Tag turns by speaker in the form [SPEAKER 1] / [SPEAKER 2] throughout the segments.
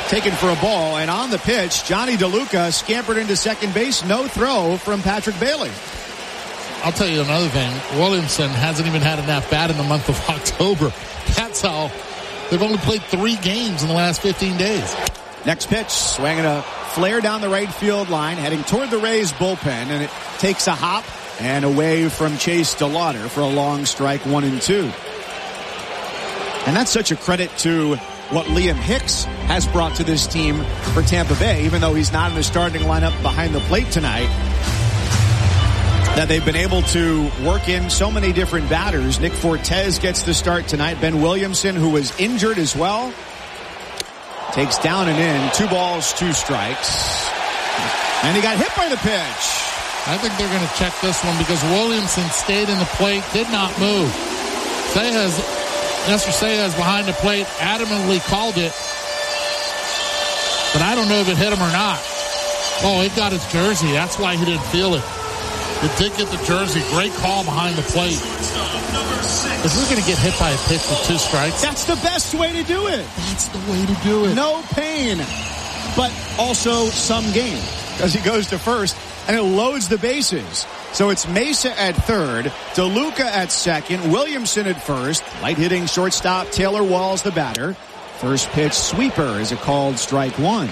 [SPEAKER 1] taken for a ball. And on the pitch, Johnny DeLuca scampered into second base. No throw from Patrick Bailey.
[SPEAKER 2] I'll tell you another thing. Williamson hasn't even had an at-bat in the month of October. That's how they've only played 3 games in the last 15 days.
[SPEAKER 1] Next pitch, swinging a flare down the right field line, heading toward the Rays bullpen, and it takes a hop and away from Chase DeLauder for a long strike, 1-2. And that's such a credit to what Liam Hicks has brought to this team for Tampa Bay, even though he's not in the starting lineup behind the plate tonight, that they've been able to work in so many different batters. Nick Fortes gets the start tonight. Ben Williamson, who was injured as well, takes down and in. 2 balls, 2 strikes. And he got hit by the pitch.
[SPEAKER 2] I think they're going to check this one because Williamson stayed in the plate, did not move. Nestor Saez behind the plate adamantly called it, but I don't know if it hit him or not. Oh, it got his jersey. That's why he didn't feel it. It did get the jersey. Great call behind the plate. If we're going to get hit by a pitch with 2 strikes,
[SPEAKER 1] that's the best way to do it.
[SPEAKER 2] That's the way to do it.
[SPEAKER 1] No pain, but also some gain because he goes to first and it loads the bases. So it's Mesa at third, DeLuca at second, Williamson at first, light-hitting shortstop Taylor Walls the batter. First pitch sweeper is a called strike 1.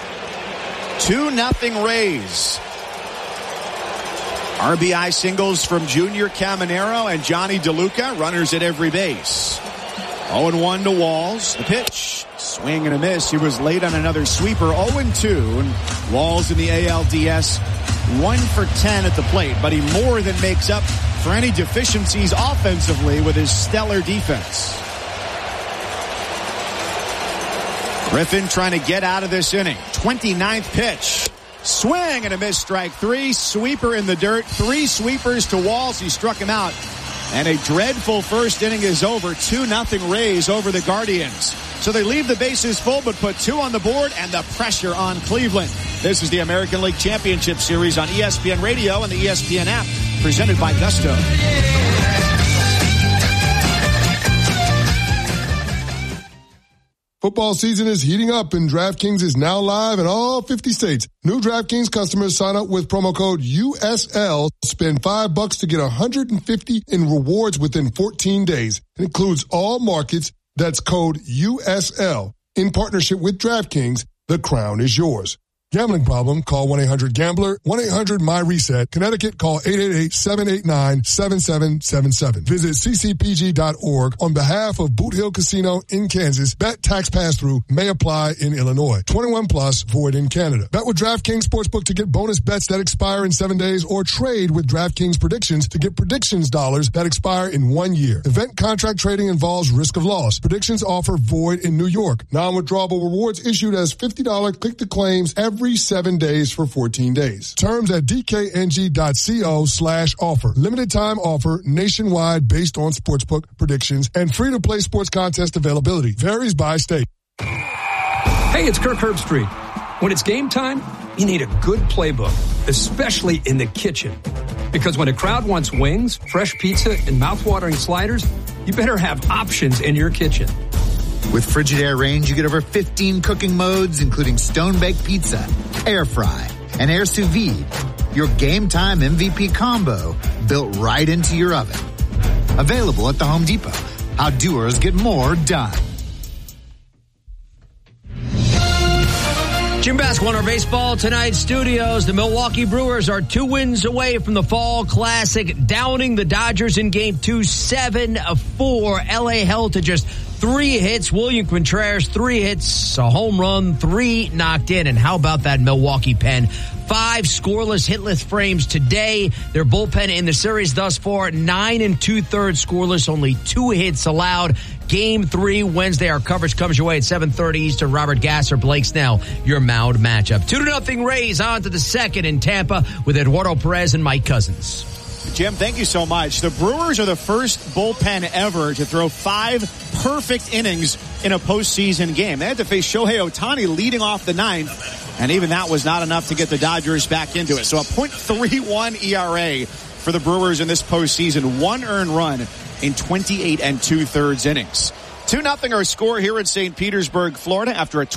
[SPEAKER 1] 2-0 Rays. RBI singles from Junior Caminero and Johnny DeLuca, runners at every base. 0-1 to Walls. The pitch, swing and a miss. He was late on another sweeper, 0-2. And Walls in the ALDS, 1 for 10 at the plate, but he more than makes up for any deficiencies offensively with his stellar defense. Griffin trying to get out of this inning. 29th pitch. Swing and a miss, strike 3. Sweeper in the dirt. 3 sweepers to Walls. He struck him out. And a dreadful first inning is over. 2-0 Rays over the Guardians. So they leave the bases full but put 2 on the board and the pressure on Cleveland. This is the American League Championship Series on ESPN Radio and the ESPN app, presented by Gusto.
[SPEAKER 3] Football season is heating up and DraftKings is now live in all 50 states. New DraftKings customers sign up with promo code USL. Spend $5 to get $150 in rewards within 14 days. It includes all markets. That's code USL. In partnership with DraftKings, the crown is yours. Gambling problem? Call 1-800-GAMBLER. 1-800-MY-RESET. Connecticut, call 888-789-7777. Visit ccpg.org on behalf of Boot Hill Casino in Kansas. Bet tax pass-through may apply in Illinois. 21 plus, void in Canada. Bet with DraftKings Sportsbook to get bonus bets that expire in 7 days, or trade with DraftKings Predictions to get predictions dollars that expire in 1 year. Event contract trading involves risk of loss. Predictions offer void in New York. Non-withdrawable rewards issued as $50 click-to-claims every 7 days for 14 days. Terms at dkng.co/offer. Limited time offer nationwide based on sportsbook predictions and free to play sports contest availability. Varies by state.
[SPEAKER 4] Hey, it's Kirk Herbstreit. When it's game time, you need a good playbook, especially in the kitchen. Because when a crowd wants wings, fresh pizza, and mouthwatering sliders, you better have options in your kitchen.
[SPEAKER 5] With Frigidaire Range, you get over 15 cooking modes, including stone-baked pizza, air fry, and air sous vide. Your game time MVP combo built right into your oven. Available at the Home Depot. How doers get more done.
[SPEAKER 6] Jim Basketball in our baseball tonight studios. The Milwaukee Brewers are 2 wins away from the Fall Classic, downing the Dodgers in Game 2, 7-4. LA held to just 3 hits. William Contreras, 3 hits, a home run, 3 knocked in. And how about that Milwaukee pen? 5 scoreless hitless frames today. Their bullpen in the series thus far, 9 2/3 scoreless, only 2 hits allowed. Game 3 Wednesday. Our coverage comes your way at 7:30 Eastern. Robert Gasser, Blake Snell, your Mound matchup. 2-0 Rays on to the second in Tampa with Eduardo Perez and Mike Cousins.
[SPEAKER 1] Jim, thank you so much. The Brewers are the first bullpen ever to throw 5 perfect innings in a postseason game. They had to face Shohei Ohtani leading off the 9th, and even that was not enough to get the Dodgers back into it. So a .31 ERA for the Brewers in this postseason. 1 earned run in 28 2/3 innings. 2-0 our score here in St. Petersburg, Florida after a